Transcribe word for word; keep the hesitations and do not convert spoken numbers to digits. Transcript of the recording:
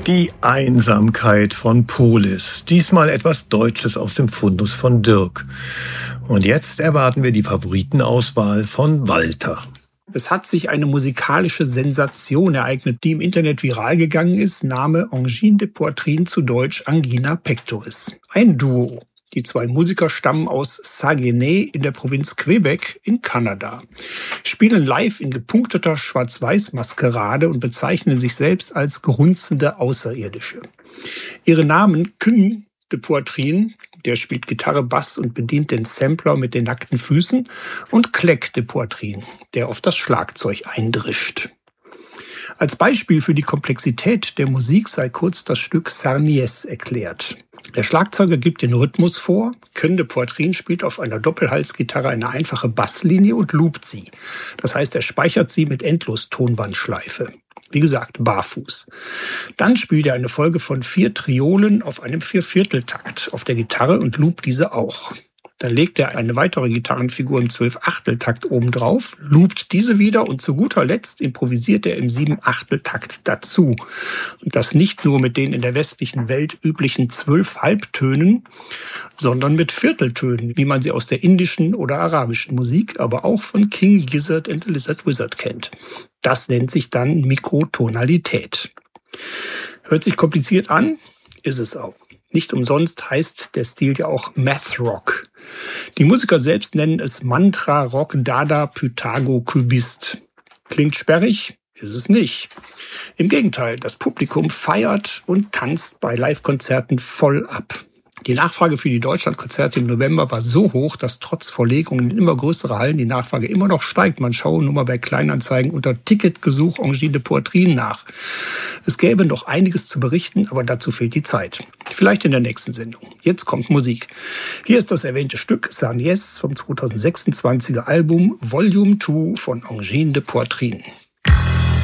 Die Einsamkeit von Polis. Diesmal etwas Deutsches aus dem Fundus von Dirk. Und jetzt erwarten wir die Favoritenauswahl von Walter. Es hat sich eine musikalische Sensation ereignet, die im Internet viral gegangen ist. Name Angine de Poitrine, zu Deutsch Angina pectoris. Ein Duo. Die zwei Musiker stammen aus Saguenay in der Provinz Quebec in Kanada, spielen live in gepunkteter Schwarz-Weiß-Maskerade und bezeichnen sich selbst als grunzende Außerirdische. Ihre Namen Kyn de Poitrine, der spielt Gitarre, Bass und bedient den Sampler mit den nackten Füßen, und Clec de Poitrine, der auf das Schlagzeug eindrischt. Als Beispiel für die Komplexität der Musik sei kurz das Stück Sarnies erklärt. Der Schlagzeuger gibt den Rhythmus vor, Kyn de Poitrine spielt auf einer Doppelhalsgitarre eine einfache Basslinie und loopt sie. Das heißt, er speichert sie mit Endlos-Tonbandschleife. Wie gesagt, barfuß. Dann spielt er eine Folge von vier Triolen auf einem Viervierteltakt auf der Gitarre und loopt diese auch. Dann legt er eine weitere Gitarrenfigur im Zwölfachteltakt obendrauf, loopt diese wieder und zu guter Letzt improvisiert er im Siebenachteltakt dazu. Und das nicht nur mit den in der westlichen Welt üblichen zwölf Halbtönen, sondern mit Vierteltönen, wie man sie aus der indischen oder arabischen Musik, aber auch von King Gizzard and the Lizard Wizard kennt. Das nennt sich dann Mikrotonalität. Hört sich kompliziert an, ist es auch. Nicht umsonst heißt der Stil ja auch Math Rock. Die Musiker selbst nennen es Mantra Rock Dada Pythago Kubist. Klingt sperrig, ist es nicht. Im Gegenteil, das Publikum feiert und tanzt bei Live-Konzerten voll ab. Die Nachfrage für die Deutschlandkonzerte im November war so hoch, dass trotz Verlegungen in immer größere Hallen die Nachfrage immer noch steigt. Man schaue nur mal bei Kleinanzeigen unter Ticketgesuch Angine de Poitrine nach. Es gäbe noch einiges zu berichten, aber dazu fehlt die Zeit. Vielleicht in der nächsten Sendung. Jetzt kommt Musik. Hier ist das erwähnte Stück Sarnies vom zweitausendsechsundzwanziger Album Volume zwei von Angine de Poitrine.